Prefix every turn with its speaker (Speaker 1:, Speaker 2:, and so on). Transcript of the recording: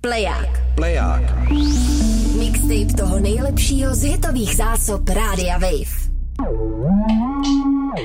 Speaker 1: Pleják. Mixtape toho nejlepšího z hitových zásob Rádia Wave.